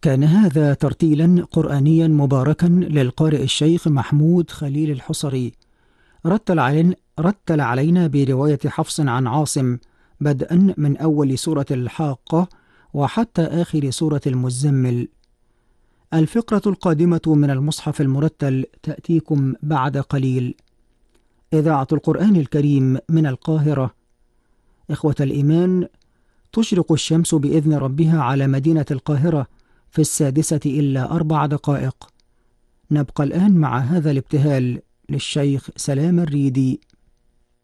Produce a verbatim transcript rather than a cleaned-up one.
كان هذا ترتيلا قرآنيا مباركا للقارئ الشيخ محمود خليل الحصري. رتل علينا, رتل علينا برواية حفص عن عاصم، بدءا من أول سورة الحاقة وحتى آخر سورة المزمل. الفقرة القادمة من المصحف المرتل تأتيكم بعد قليل. إذاعة القرآن الكريم من القاهرة. إخوة الإيمان، تشرق الشمس بإذن ربها على مدينة القاهرة في السادسة إلا أربع دقائق. نبقى الآن مع هذا الابتهال للشيخ سلام الريدي.